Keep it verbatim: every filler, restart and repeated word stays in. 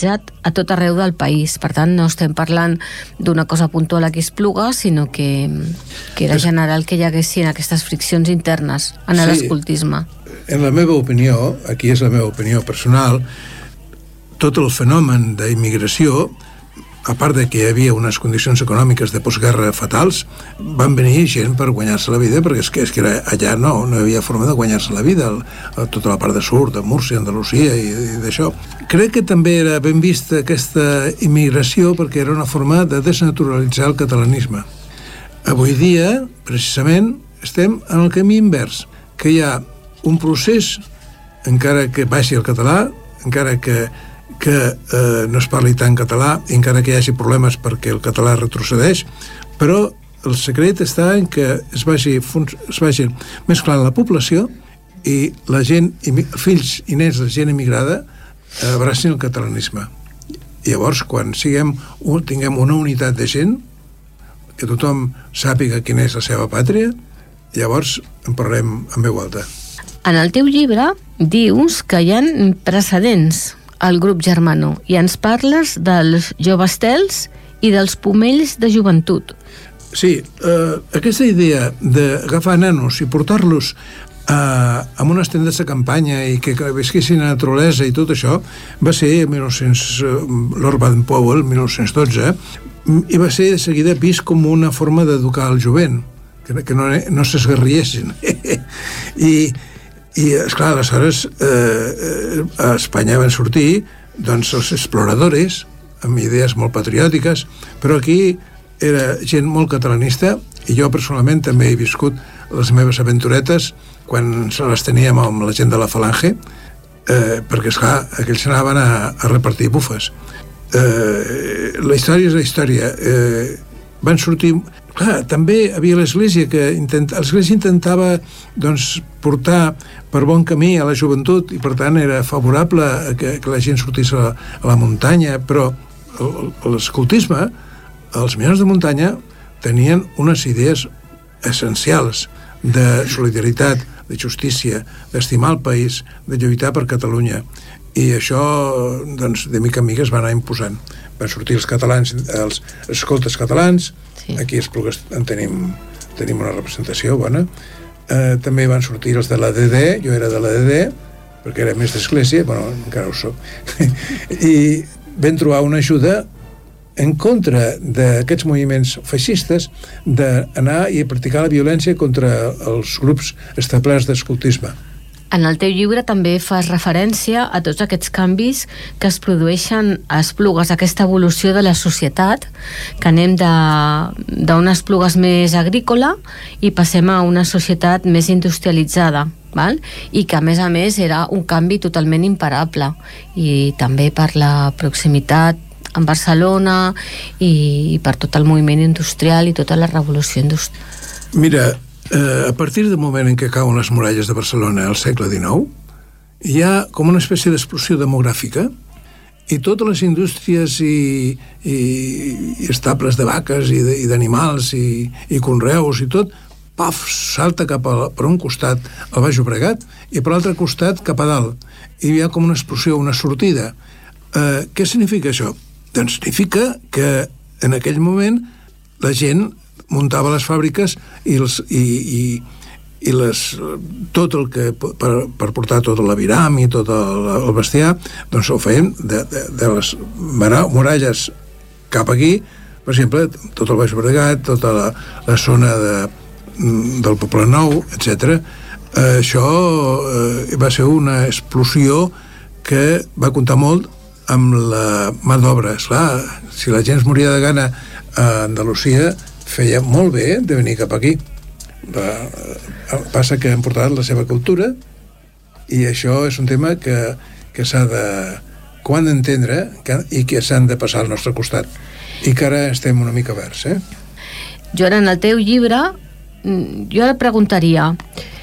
generalitzat a tot arreu del país. Per tant, no estem parlant d'una cosa puntual aquí a Esplugues, sinó que, que era general que hi haguessin aquestes friccions internes en sí, l'escoltisme. En la meva opinió, aquí és la meva opinió personal, tot el fenomen d'immigració, a part de que hi havia unes condicions econòmiques de postguerra fatals, van venir gent per guanyar-se la vida, perquè és que, és que era, allà no, no hi havia forma de guanyar-se la vida, el, tota la part de sud, de Múrcia, Andalusia i, i d'això. Crec que també era ben vista aquesta immigració perquè era una forma de desnaturalitzar el catalanisme. Avui dia, precisament, estem en el camí invers, que hi ha un procés, encara que baixi el català, encara que que eh, no es parli tant català, encara que hi hagi problemes perquè el català retrocedeix, però el secret està en que es vagi, es vagi mesclant la població i la gent, fills i nens de gent emigrada abracin el catalanisme. I llavors, quan siguem, tinguem una unitat de gent, que tothom sàpiga quina és la seva pàtria, llavors en parlarem en veu alta. En el teu llibre dius que hi ha precedents al grup Germano, i ens parles dels jovestels i dels pomells de joventut. Sí, eh, aquesta idea d'agafar nanos i portar-los eh, amb unes tendes de campanya i que, que visquessin a la naturalesa i tot això, va ser en mil nou-cents, Lord Baden-Powell, mil nou-cents dotze, i va ser de seguida vist com una forma d'educar el jovent, que, que no, no s'esgarriessin. I I, esclar, aleshores eh, a Espanya van sortir doncs els exploradores amb idees molt patriòtiques, però aquí era gent molt catalanista i jo personalment també he viscut les meves aventuretes quan se les teníem amb la gent de la Falange, eh, perquè esclar, aquells anaven a, a repartir bufes. Eh, la història és la història. Eh, van sortir... Clar, també havia l'Església que intent... l'Església intentava doncs, portar per bon camí a la joventut i per tant era favorable a que, que la gent sortís a la, a la muntanya, però l'escoltisme, els minyons de muntanya tenien unes idees essencials de solidaritat, de justícia, d'estimar el país, de lluitar per Catalunya, i això doncs, de mica en mica es va anar imposant. Van sortir els catalans, els escoltes catalans, sí. Aquí a Esplugues en tenim, tenim una representació bona. Eh, també van sortir els de l'A D D, jo era de l'A D D, perquè era més d'església, bueno, encara ho soc, i vam trobar una ajuda en contra d'aquests moviments feixistes d'anar i practicar la violència contra els grups establerts d'escoltisme. En el teu llibre també fas referència a tots aquests canvis que es produeixen a Esplugues, aquesta evolució de la societat, que anem d'una Esplugues més agrícola i passem a una societat més industrialitzada, val? I que a més a més era un canvi totalment imparable, i també per la proximitat amb Barcelona i per tot el moviment industrial i tota la revolució industrial. Mira, Uh, a partir del moment en què cauen les muralles de Barcelona al segle dinou, hi ha com una espècie d'explosió demogràfica i totes les indústries i, i, i estables de vaques i d'animals i, i conreus i tot, paf, salta cap a, per un costat al Baix Llobregat i per l'altre costat cap a dalt. I hi ha com una explosió, una sortida. Uh, què significa això? Doncs significa que en aquell moment la gent muntava les fàbriques i, els, i, i, i les, tot el que per, per portar tot l'aviram i tot el, el bestiar, doncs ho feien de, de, de les muralles cap aquí, per exemple, tot el Baix Llobregat, tota la, la zona de, del Poble Nou, etcètera. Eh, això eh, va ser una explosió que va comptar molt amb la mà d'obra. Esclar, si la gent es moria de gana a Andalusia, feia molt bé de venir cap aquí. Passa que han portat la seva cultura i això és un tema que, que s'ha de quan entendre que, i que s'han de passar al nostre costat i que ara estem una mica verds, eh? Joan, en el teu llibre jo ara preguntaria